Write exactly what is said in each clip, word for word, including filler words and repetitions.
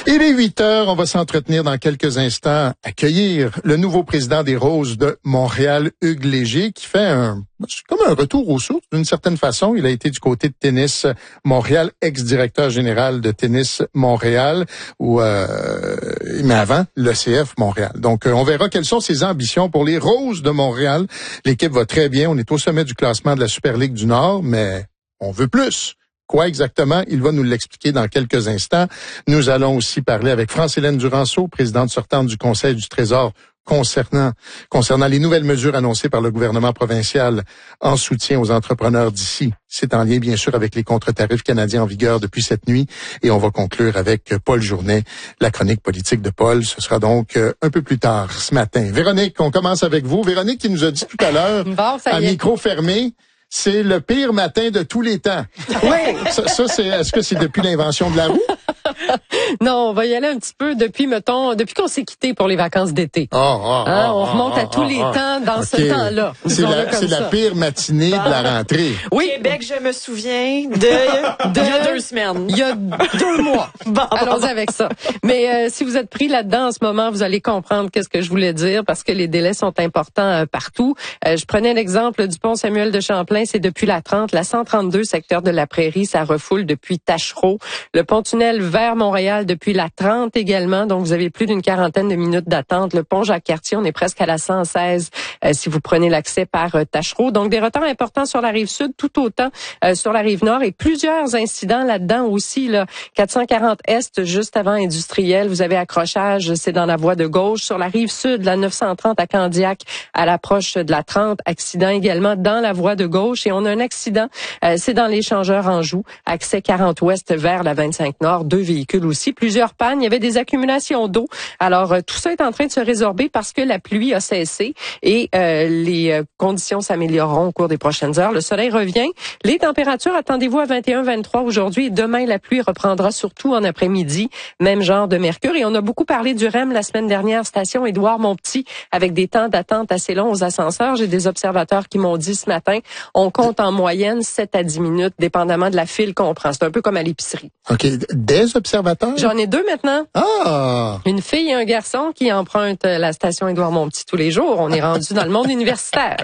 Il est huit heures, on va s'entretenir dans quelques instants, accueillir le nouveau président des Roses de Montréal, Hugues Léger, qui fait un, c'est comme un retour aux sources d'une certaine façon. Il a été du côté de Tennis Montréal, ex-directeur général de Tennis Montréal, ou euh, mais avant l'E C F Montréal. Donc, on verra quelles sont ses ambitions pour les Roses de Montréal. L'équipe va très bien, on est au sommet du classement de la Super Ligue du Nord, mais on veut plus. Quoi exactement? Il va nous l'expliquer dans quelques instants. Nous allons aussi parler avec France-Hélène Duranceau, présidente sortante du Conseil du Trésor, concernant concernant les nouvelles mesures annoncées par le gouvernement provincial en soutien aux entrepreneurs d'ici. C'est en lien, bien sûr, avec les contre-tarifs canadiens en vigueur depuis cette nuit. Et on va conclure avec Paul Journet, la chronique politique de Paul. Ce sera donc un peu plus tard ce matin. Véronique, on commence avec vous. Véronique qui nous a dit tout à l'heure, bon, à micro fermé, c'est le pire matin de tous les temps. Oui. Ça, ça c'est, est-ce que c'est depuis l'invention de la roue? Non, on va y aller un petit peu depuis, mettons, depuis qu'on s'est quitté pour les vacances d'été. Oh, oh, hein, on oh, remonte oh, à tous oh, les oh, temps dans okay. ce temps-là. C'est, la, c'est la pire matinée bah. de la rentrée. Oui, Québec, je me souviens de, de il y a deux semaines. Il y a deux mois. Bon, allons-y avec ça. Mais euh, si vous êtes pris là-dedans en ce moment, vous allez comprendre qu'est-ce que je voulais dire parce que les délais sont importants euh, partout. Euh, je prenais l'exemple du pont Samuel de Champlain, c'est depuis la trente, la cent trente-deux, secteur de la Prairie, ça refoule depuis Tachereau. Le pont-tunnel vers Montréal depuis la trente également, donc vous avez plus d'une quarantaine de minutes d'attente. Le pont Jacques-Cartier, on est presque à la cent seize euh, si vous prenez l'accès par euh, Tachereau. Donc des retards importants sur la rive sud, tout autant euh, sur la rive nord et plusieurs incidents là-dedans aussi. Là, quatre cent quarante Est, juste avant Industriel, vous avez accrochage, c'est dans la voie de gauche. Sur la rive sud, la neuf cent trente à Candiac, à l'approche de la trente, accident également dans la voie de gauche. Et on a un accident, euh, c'est dans l'échangeur Anjou, accès quarante Ouest vers la vingt-cinq Nord, deux véhicules aussi, plusieurs pannes, il y avait des accumulations d'eau. Alors, euh, tout ça est en train de se résorber parce que la pluie a cessé et euh, les euh, conditions s'amélioreront au cours des prochaines heures. Le soleil revient. Les températures, attendez-vous à vingt et un vingt-trois aujourd'hui et demain, la pluie reprendra surtout en après-midi. Même genre de mercure. Et on a beaucoup parlé du R E M la semaine dernière, station Édouard-Montpetit, avec des temps d'attente assez longs aux ascenseurs. J'ai des observateurs qui m'ont dit ce matin, on compte en moyenne sept à dix minutes, dépendamment de la file qu'on prend. C'est un peu comme à l'épicerie. OK. Des observateurs? J'en ai deux maintenant. Ah! Une fille et un garçon qui empruntent la station Édouard-Montpetit tous les jours. On est rendu dans le monde universitaire.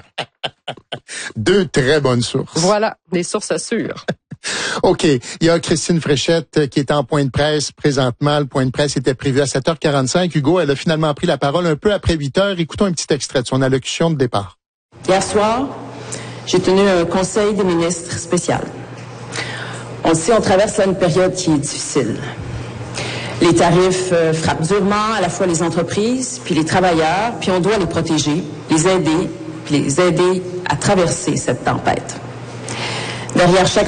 Deux très bonnes sources. Voilà, des sources sûres. OK. Il y a Christine Fréchette qui est en point de presse présentement. Le point de presse était prévu à sept heures quarante-cinq. Hugo, elle a finalement pris la parole un peu après huit heures. Écoutons un petit extrait de son allocution de départ. Hier soir, j'ai tenu un conseil des ministres spécial. On le sait, on traverse là une période qui est difficile. Les tarifs euh, frappent durement à la fois les entreprises, puis les travailleurs, puis on doit les protéger, les aider, puis les aider à traverser cette tempête. Derrière chaque